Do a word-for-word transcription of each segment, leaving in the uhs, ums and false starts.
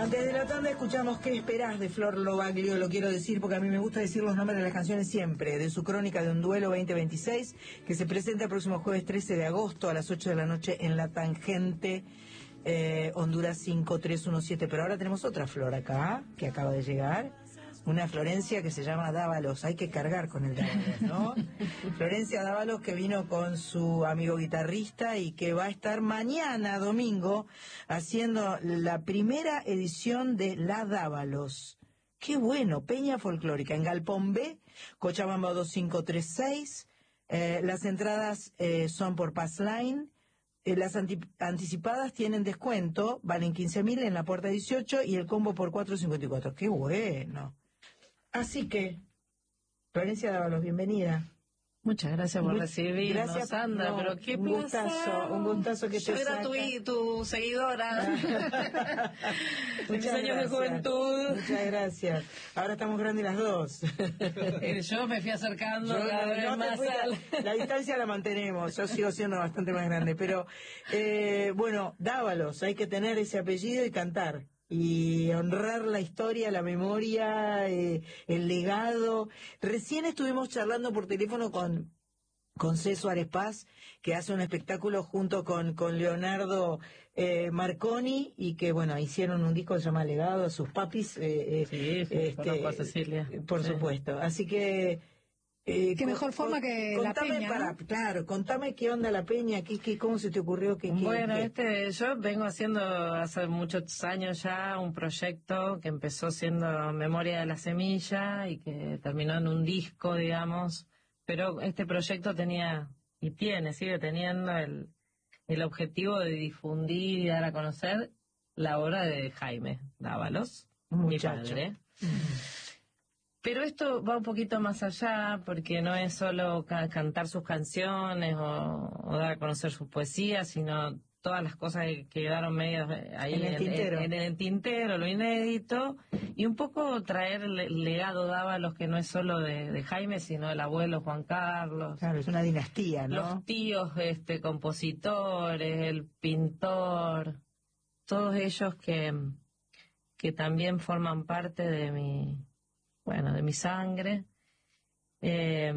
Antes de la tanda escuchamos ¿Qué esperás? De Flor Lobaglio, lo quiero decir porque a mí me gusta decir los nombres de las canciones siempre, de su crónica de un duelo veinte veintiséis, que se presenta el próximo jueves trece de agosto a las ocho de la noche en La Tangente, eh, Honduras cinco tres uno siete. Pero ahora tenemos otra Flor acá, que acaba de llegar. Una Florencia que se llama Dávalos, hay que cargar con el Dávalos, ¿no? Florencia Dávalos, que vino con su amigo guitarrista y que va a estar mañana, domingo, haciendo la primera edición de La Dávalos. ¡Qué bueno! Peña Folclórica, en Galpón B, Cochabamba dos cinco tres seis. Eh, las entradas eh, son por Passline. Eh, las anti anticipadas tienen descuento, valen quince mil en la puerta dieciocho y el combo por cuatro cincuenta y cuatro. ¡Qué bueno! Así que, Florencia Dávalos, bienvenida. Muchas gracias por Mu recibirnos, gracias, Sandra, no, pero qué un gustazo, un gustazo que Yo te era saca. tu, tu seguidora. Muchos años gracias. de juventud. Muchas gracias. Ahora estamos grandes las dos. Yo me fui acercando Yo, cada no, vez no más a, al... La distancia la mantenemos, yo sigo siendo bastante más grande, pero eh, bueno, Dávalos, hay que tener ese apellido y cantar. Y honrar la historia, la memoria, eh, el legado. Recién estuvimos charlando por teléfono con con C. Suárez Paz, que hace un espectáculo junto con, con Leonardo eh, Marconi, y que, bueno, hicieron un disco que se llama Legado, sus papis. Eh, eh, sí, sí, este, conozco a Cecilia. Por sí. supuesto. Así que... Eh, qué mejor forma que la Peña, para, ¿no? Claro, contame qué onda la Peña, qué, qué, cómo se te ocurrió que... Bueno, que, este, yo vengo haciendo hace muchos años ya un proyecto que empezó siendo Memoria de la Semilla y que terminó en un disco, digamos, pero este proyecto tenía, y tiene, sigue teniendo el, el objetivo de difundir y dar a conocer la obra de Jaime Dávalos, mi padre. Pero esto va un poquito más allá, porque no es solo ca cantar sus canciones o, o dar a conocer sus poesías, sino todas las cosas que quedaron medio ahí en el, en, tintero. En, en el tintero, lo inédito, y un poco traer el legado Dávalos, que no es solo de, de Jaime, sino del abuelo Juan Carlos. Claro, es una dinastía, ¿no? Los tíos este, compositores, el pintor, todos ellos que, que también forman parte de mi... bueno, de mi sangre. Eh,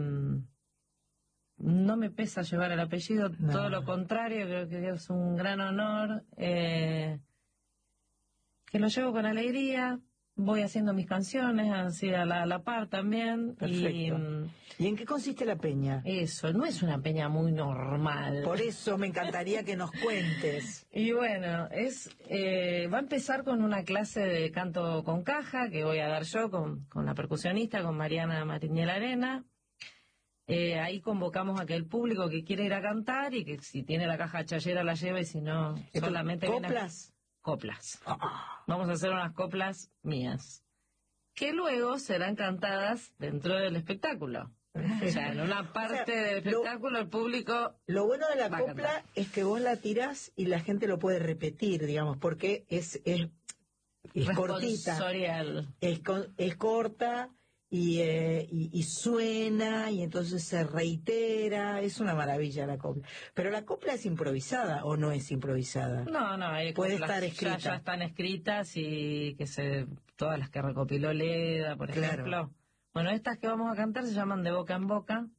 no me pesa llevar el apellido, no. Todo lo contrario, creo que es un gran honor, eh, que lo llevo con alegría, voy haciendo mis canciones, así a la, a la par también. Perfecto. ¿Y, ¿Y en qué consiste la peña? Eso, no es una peña muy normal. Por eso me encantaría que nos cuentes. Y bueno, es eh, va a empezar con una clase de canto con caja que voy a dar yo con, con la percusionista, con Mariana Mariñel Arena. Eh, ahí convocamos a que el público que quiere ir a cantar y que si tiene la caja chayera la lleve y si no, solamente... ¿Coplas? Coplas. Ah. Vamos a hacer unas coplas mías, que luego serán cantadas dentro del espectáculo. O sea, en una parte o sea, del espectáculo lo, el público... Lo bueno de la copla es que vos la tirás y la gente lo puede repetir, digamos, porque es, es, es cortita. Es, es corta y, eh, y, y suena y entonces se reitera. Es una maravilla la copla. Pero la copla es improvisada o no es improvisada. No, no, hay puede estar escrita. Ya, ya están escritas y que se todas las que recopiló Leda, por claro. ejemplo. Bueno, estas que vamos a cantar se llaman De Boca en Boca,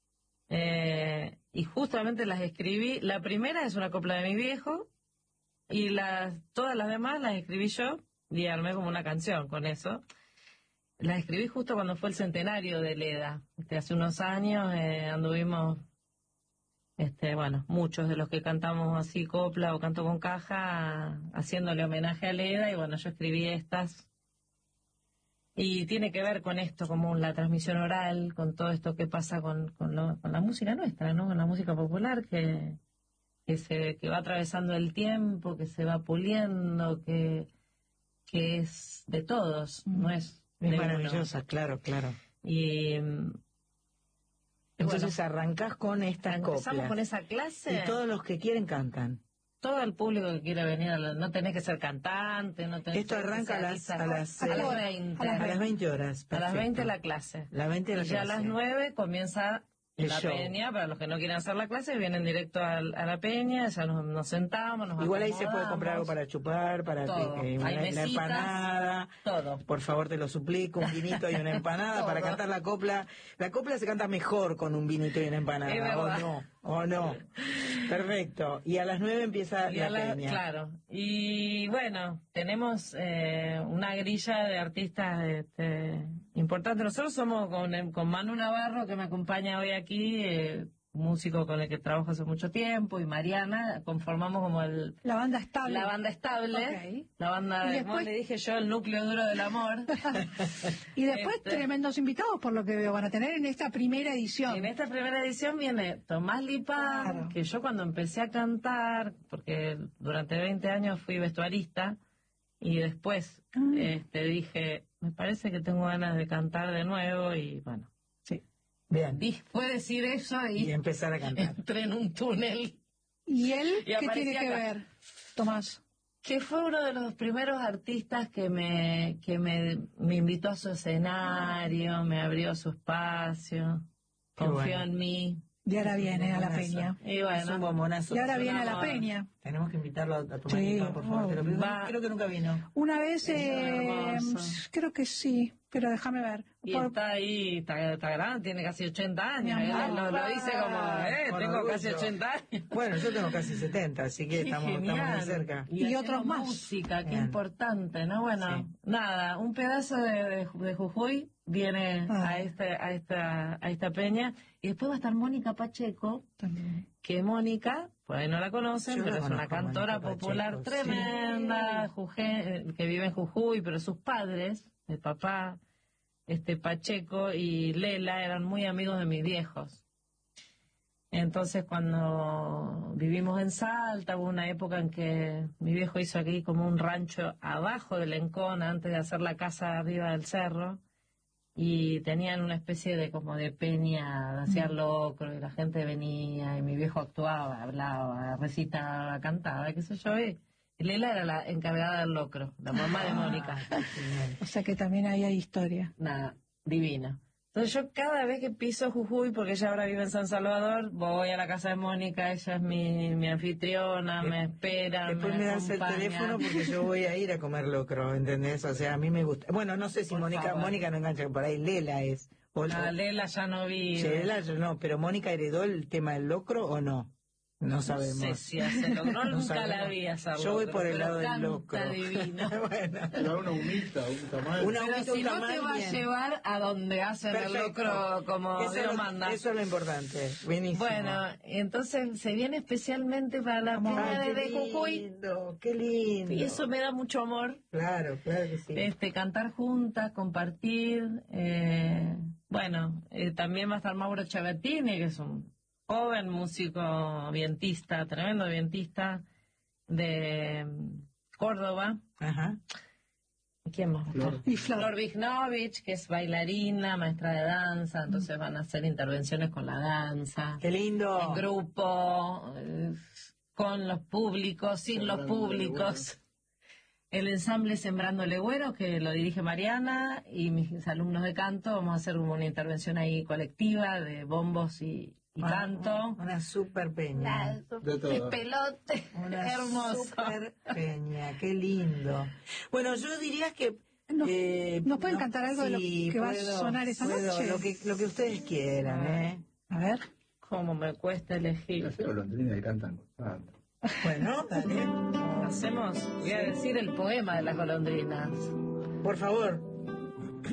eh, y justamente las escribí. La primera es una copla de mi viejo, y las todas las demás las escribí yo, y armé como una canción con eso. Las escribí justo cuando fue el centenario de Leda. Este, hace unos años eh, anduvimos, este, bueno, muchos de los que cantamos así copla o canto con caja, haciéndole homenaje a Leda, y bueno, yo escribí estas. Y tiene que ver con esto, como la transmisión oral, con todo esto que pasa con, con, lo, con la música nuestra, ¿no? Con la música popular que, que se que va atravesando el tiempo, que se va puliendo, que, que es de todos, no es es de maravillosa, uno. Claro, claro. Y entonces bueno, arrancás con estas coplas. Empezamos con esa clase. Y todos los que quieren cantan. Todo el público que quiere venir, a la, no tenés que ser cantante, no tenés Esto arranca a las, a las, a las veinte. A las veinte horas. Perfecto. A las veinte la clase. La veinte la y clase. ya a las nueve comienza El la show. peña, para los que no quieren hacer la clase, vienen directo a, a la peña, ya nos, nos sentamos, nos Igual ahí se puede comprar algo acomodamos. para chupar, para Todo. que, que Hay la, la mesitas, empanada. todo. Por favor, te lo suplico, un vinito y una empanada para Todo. cantar la copla. La copla se canta mejor con un vinito y una Es empanada, verdad. o no, o no. Perfecto. Y a las nueve empieza Y la, a la- peña. Claro. Y bueno, tenemos eh, una grilla de artistas este, importantes. Nosotros somos con, con Manu Navarro, que me acompaña hoy aquí, eh, músico con el que trabajo hace mucho tiempo, y Mariana, conformamos como el, La banda estable. la banda estable, Ok. la banda, Y de, después- como le dije yo, el núcleo duro del amor. Y después Este- tremendos invitados, por lo que veo, van a tener en esta primera edición. En esta primera edición viene Tomás Lipán, Claro. que yo cuando empecé a cantar, porque durante veinte años fui vestuarista, y después Ah. este, dije, me parece que tengo ganas de cantar de nuevo, y bueno, Bien. di- fue decir eso Y y empezar a cantar. entré en un túnel, ¿Y él Y qué aparecía tiene que acá. ver, Tomás? que fue uno de los primeros artistas que me, que me, me invitó a su escenario, me abrió su espacio, Qué confió bueno. en mí, Y ahora viene a la Bombonazo. peña. y Es un bueno, bombonazo. Y ahora es un viene a la amor. peña. Tenemos que invitarlo a, a tomar Sí, Lipán, por favor. Te lo pido. va. Creo que nunca vino. Una vez, eh, hermoso. creo que sí, pero déjame ver. Y Por- está ahí, está, está grande, tiene casi ochenta años. Mi Él amor. lo, lo dice como, eh, Con tengo orgullo. casi ochenta años. Bueno, yo tengo casi setenta, así que Qué estamos, estamos muy genial. cerca. Y haciendo otros más. música, qué Bien. importante, ¿no? Bueno, Sí. nada, un pedazo de, de, de Jujuy viene Ah. a, este, a, esta, a esta peña. Y después va a estar Mónica Pacheco, También. que Mónica, pues ahí no la conocen, Yo la pero es una conozco a cantora Mónica popular Pacheco, tremenda, juje- que vive en Jujuy, pero sus padres, el papá, este Pacheco y Lela, eran muy amigos de mis viejos. Entonces cuando vivimos en Salta, hubo una época en que mi viejo hizo aquí como un rancho abajo del Encona, antes de hacer la casa arriba del cerro, y tenían una especie de como de peña, hacían locro, y la gente venía, y mi viejo actuaba, hablaba, recitaba, cantaba, qué sé yo, y Lela era la encargada del locro, la mamá de Mónica. Genial. O sea que también ahí hay historia. Nada, divina. Entonces yo cada vez que piso Jujuy, porque ella ahora vive en San Salvador, voy a la casa de Mónica, ella es mi, mi anfitriona, De- me espera, Después me das el acompaña. teléfono porque yo voy a ir a comer locro, ¿entendés? O sea, a mí me gusta. Bueno, no sé si Por Mónica favor. Mónica no engancha, por ahí Lela es. O, Ah, Lela ya no vive. Sí, Lela yo no, pero Mónica heredó el tema del locro o no. No No sabemos. sé si hace locro, No nunca sabemos. la vi hacer Yo voy locro, por el pero lado del canta locro. divino. Bueno. Era una humita, un tamal. Una Pero humita, si un no tamal, te va a bien. llevar a donde hacen Perfecto. el locro como eso, Dios es lo, manda. eso es lo importante. Buenísimo. Bueno, entonces se viene especialmente para la peña Ay, de, qué de Jujuy, lindo, qué lindo. y eso me da mucho amor. Claro, claro que sí. Este, cantar juntas, compartir. eh, bueno, eh, también va a estar Mauro Chavetini, que es un joven músico vientista, tremendo vientista de mm, Córdoba. Ajá. ¿Quién más va a estar? Flor. Y Flor. Flor Vignovich, que es bailarina, maestra de danza, entonces van a hacer intervenciones con la danza, Qué lindo. en grupo, eh, con los públicos, sin los Sembrando públicos. El ensamble Sembrando Legüero, que lo dirige Mariana, y mis alumnos de canto, vamos a hacer como una intervención ahí colectiva de bombos y, y Ah, canto. Una super peña. La- De todo. es pelote, Una hermoso. super peña. Qué lindo. Bueno, yo diría que... ¿Nos- eh, nos pueden no- cantar algo de lo sí, que va a puedo, sonar esa puedo, noche? Lo que, lo que ustedes quieran, ¿eh? A ver. Cómo me cuesta elegir. Las golondrinas que cantan cantando. Bueno, dale. Hacemos, voy a decir el poema de las golondrinas. Por favor.